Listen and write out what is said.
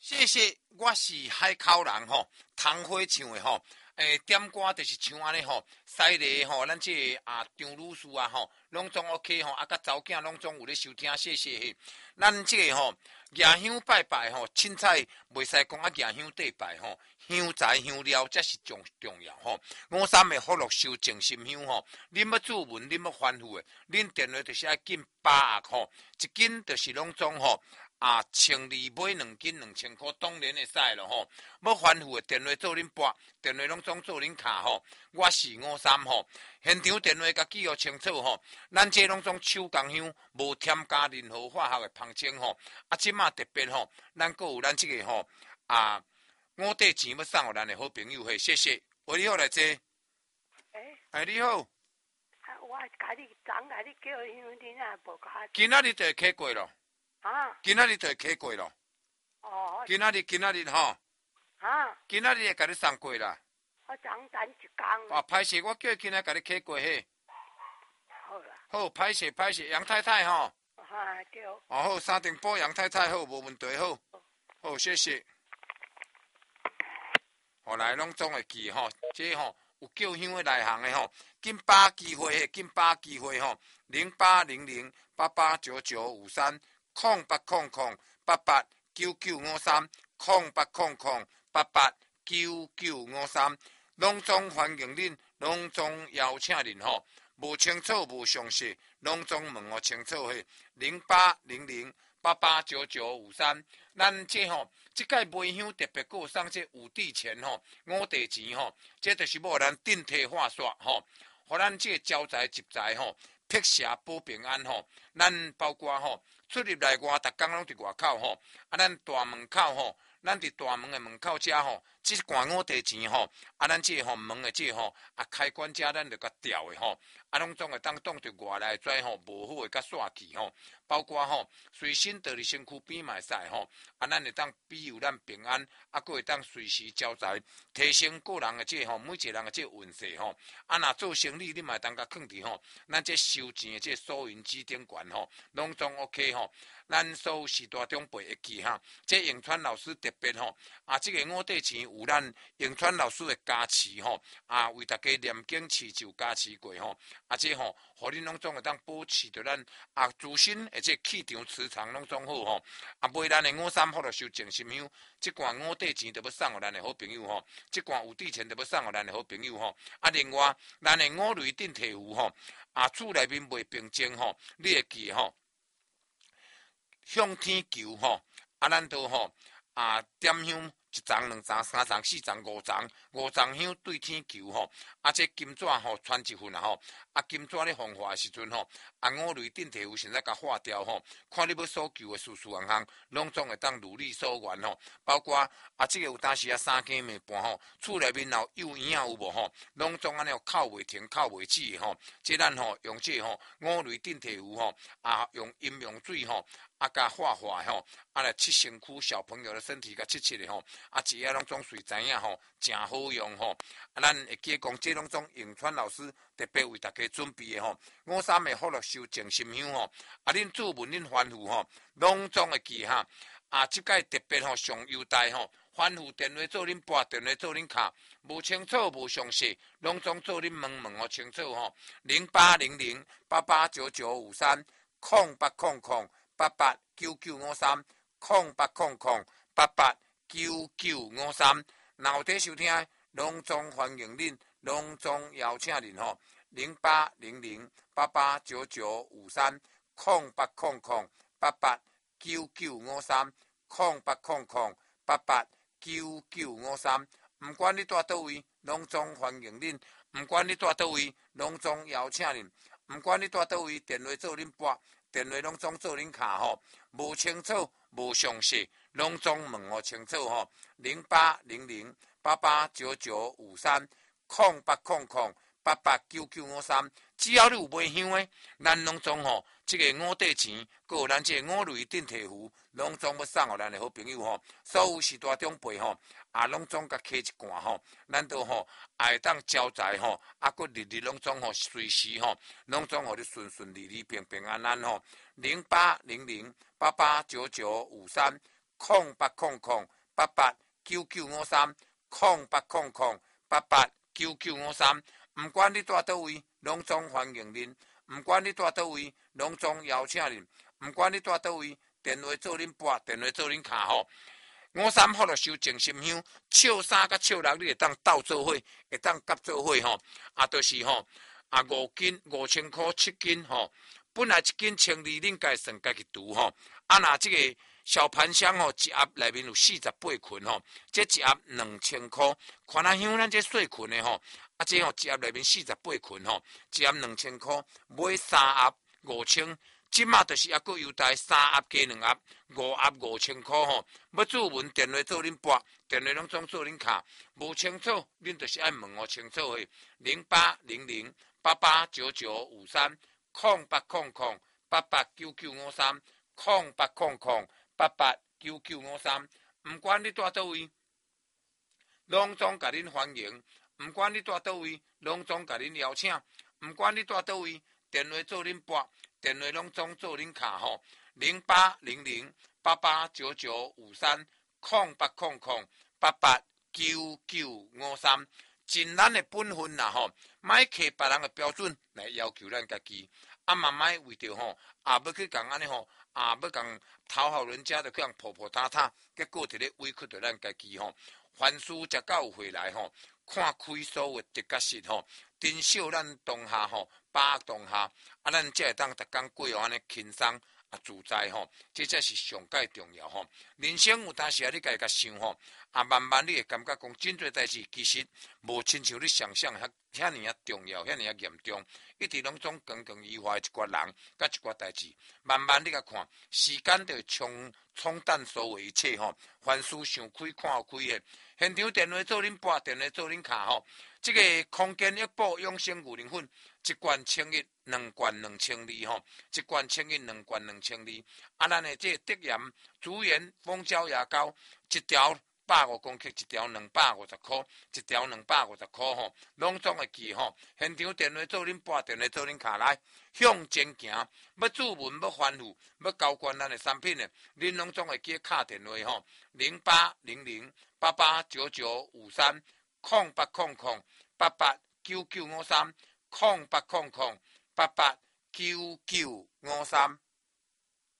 谢谢，我是海口人吼，桐花唱的吼，点歌就是像安尼吼，西丽吼，咱这张女士啊吼，拢总 OK 吼，甲查某囝拢总有咧收听，谢谢。咱这个吼，举香拜拜吼，凊彩袂使讲举香祭拜吼，香材香料才是重要吼。53的福禄寿静心香吼，恁要注文，恁要欢呼的，恁电话就是爱紧8盒吼，一斤就是拢总吼。1200买2斤2000块，当然会使咯吼。要欢呼的电话做恁拨，电话拢总做恁卡吼。我是53吼，现场电话甲记录清楚吼。咱这拢总手工香，无添加任何化学的芳精吼。即马特别吼，咱阁有咱这个吼五块钱要送互咱的好朋友嘿，谢谢。喂，你好来坐。你好。 我甲你昨甲你叫香，你哪无甲？ 今仔日就会开过咯。今仔日就会开过咯。今仔日吼。今仔日会甲你送过啦。 我昨等一工。 歹势，我叫伊今仔甲你开过嘿。 好啦。 好，歹势，杨太太吼。 对。 好，三重埔杨太太好，无问题好。好，谢谢。后来拢总会记吼，这吼有叫香的内行的吼，紧把机会吼，0800889953。0800889953，0800889953，拢总欢迎恁，拢总邀请恁吼。无清楚无详细，拢总问我清楚嘿。0800889953，咱这吼，即届卖香特别有送这五帝钱吼，5帝钱吼，这就是要咱顶替化煞吼，互咱这招财集财吼，辟邪保平安吼。咱包括吼。出入来外，逐工拢伫外口吼，咱大门口吼，咱伫大门的门口遮吼，即罐5帝钱吼，咱这吼门的这吼，开关遮咱就甲调的吼，拢总会当挡着外来跩吼无好的甲煞气吼，包括吼随身倒伫身躯边嘛会使吼，咱会当庇佑咱平安，佫会当随时招财，提升个人的这吼，每一个人的这运势吼，若做生意你嘛会当甲囥伫吼，咱这收钱的这收银机顶悬吼，拢总 OK 吼。咱所有时大长辈会记哈，这永川老师特别吼，这个5帝钱有咱永川老师的加持吼，为大家念经祈求加持过吼，这吼，互恁拢总会当保持着咱自身而且气场磁场拢总好吼，买咱的53福禄寿静心香，这罐5帝钱就要送互咱的好朋友吼，这罐有帝钱就要送互咱的好朋友吼，另外咱的5雷顶替符吼，厝内面卖平静吼，你会记吼。向天求吼，咱都吼点香1丛、2丛、3丛、4丛、5丛香对天求吼，这金纸吼传一份吼，金纸咧风化的时阵吼，5雷顶替符现在甲化掉吼，看你要所求的事项，拢总会当如你所愿吼，包括这个有当时3更暝半吼，厝内面若有婴仔有无吼，拢总安尼靠袂停、靠袂止吼，这咱吼用这吼5雷顶替符吼，用阴阳水吼。甲化吼，来切身躯小朋友的身体，甲切的吼，一下拢总随知影吼，真好用吼。咱会记讲，这拢总永川老师特别为大家准备的吼，53的福禄寿静心香吼，恁注文恁欢呼吼，拢总会记哈。即届特别吼上优待吼，欢呼电话做恁拨，电话做恁卡，无清楚无详细，拢总做恁问哦清楚吼。0800889953，0800889953，若有在收听，拢总欢迎恁，拢总邀请恁吼。0800889953，0800889953，不管你住倒位，拢总欢迎恁，不管你住倒位，拢总邀请恁。不管你住倒位，电话做恁拨，电话拢总做恁卡吼，无清楚无详细，拢总问我清楚吼。0800889953，0800889953，只要你有买香的，咱拢总吼，这个5帝钱，还有咱这个5雷顶替符，拢总要送互咱的好朋友吼。所有时大长辈吼，拢总甲开一罐吼，咱都吼会当招财吼，佫日日拢总吼随时吼，拢总互你顺顺利利、平平安安吼。0800889953。 0800889953，0800889953，唔管你住倒位，拢总欢迎恁；唔管你住倒位，拢总邀请恁；唔管你住倒位，电话做恁拨，电话做恁卡吼。53福乐修静心香，笑3甲笑6，你会当斗做伙，会当夹做伙吼。就是吼，5斤5000块7斤吼，本来1斤1200，恁家算家己除吼。若这个小盘香吼，一盒内面有48捆吼，这一盒2000块。看那香咱这细捆的吼，这吼一盒内面48捆吼，一盒2000块，买3盒5000。即马就是还佫优待3盒加2盒，5盒5000块吼。要注文电话做恁拨，电话拢总做恁卡。无清楚，恁就是爱问我清楚诶。0800889953，0800889953，唔管你住倒位，拢总甲恁欢迎；唔管你住倒位，拢总甲恁邀请；唔管你住倒位，电话做恁拨。电话拢总做恁卡吼，0800889953，0800889953，尽咱的本分啦吼，莫摕别人的标准来要求咱家己，嘛莫为着吼，要去共安尼吼，要共讨好人家的，去人婆婆塔塔，结果伫咧委屈着咱家己吼。凡事食到回来吼，看开所有的得甲失吼，珍惜咱当下吼，把握当下，咱才会当逐工过安尼轻松自在吼，这才是上界重要吼。人生有当时你家己想吼，慢慢你会感觉讲真侪代志其实无亲像你想象遐尼重要，遐尼严重，一直拢总耿耿于怀一寡人，甲一寡代志，慢慢你甲看，时间就会冲淡所有一切吼。凡事想开看开的，现场电话做恁拨，电话做恁卡吼。这个空间一补养生牛奶粉，一罐1100，两罐2200吼，一罐1100，两罐2200。咱的这德盐、竹盐、蜂胶牙膏，一条150公克，一条250块，一条250块吼，拢总会记吼。现场电话做恁拨，电话做恁卡来，向前行。要注文，要欢呼，要交关咱的产品的，恁拢总会记卡电话吼，0800889953，0800889953，0800889953。